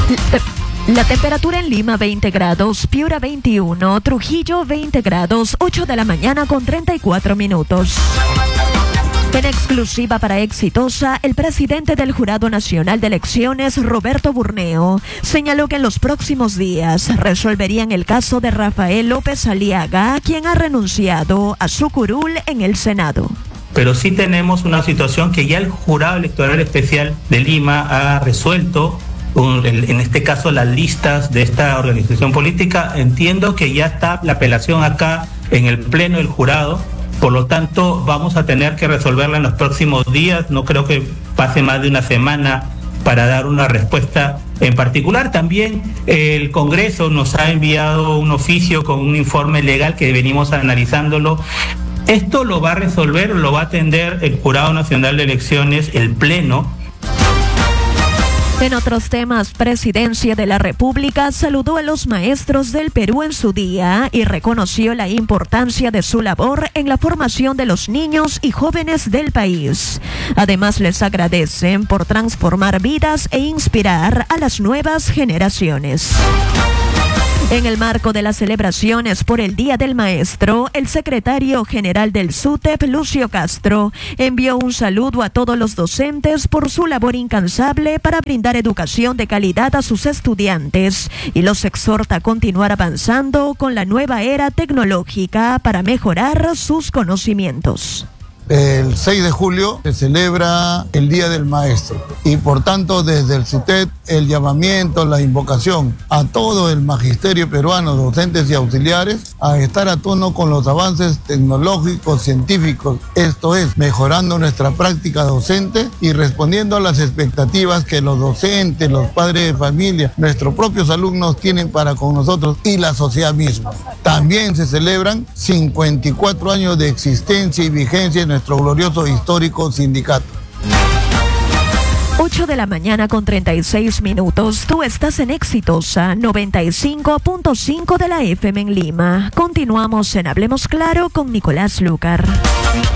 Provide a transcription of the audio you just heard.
La temperatura en Lima 20 grados, Piura 21, Trujillo 20 grados, 8 de la mañana con 34 minutos. En exclusiva para Exitosa, el presidente del Jurado Nacional de Elecciones, Roberto Burneo, señaló que en los próximos días resolverían el caso de Rafael López Aliaga, quien ha renunciado a su curul en el Senado. Pero sí tenemos una situación que ya el Jurado Electoral Especial de Lima ha resuelto, en este caso las listas de esta organización política. Entiendo que ya está la apelación acá en el Pleno del Jurado. Por lo tanto, vamos a tener que resolverla en los próximos días. No creo que pase más de una semana para dar una respuesta en particular. También el Congreso nos ha enviado un oficio con un informe legal que venimos analizándolo. Esto lo va a resolver, lo va a atender el Jurado Nacional de Elecciones, el Pleno. En otros temas, Presidencia de la República saludó a los maestros del Perú en su día y reconoció la importancia de su labor en la formación de los niños y jóvenes del país. Además, les agradecen por transformar vidas e inspirar a las nuevas generaciones. En el marco de las celebraciones por el Día del Maestro, el secretario general del SUTEP, Lucio Castro, envió un saludo a todos los docentes por su labor incansable para brindar educación de calidad a sus estudiantes y los exhorta a continuar avanzando con la nueva era tecnológica para mejorar sus conocimientos. El 6 de julio se celebra el Día del Maestro y por tanto desde el SUTEP el llamamiento, la invocación a todo el magisterio peruano, docentes y auxiliares, a estar a tono con los avances tecnológicos, científicos, esto es, mejorando nuestra práctica docente y respondiendo a las expectativas que los docentes, los padres de familia, nuestros propios alumnos tienen para con nosotros y la sociedad misma. También se celebran 54 años de existencia y vigencia en nuestro glorioso histórico sindicato. 8 de la mañana con 36 minutos. Tú estás en Exitosa 95.5 de la FM en Lima. Continuamos en Hablemos Claro con Nicolás Lucar.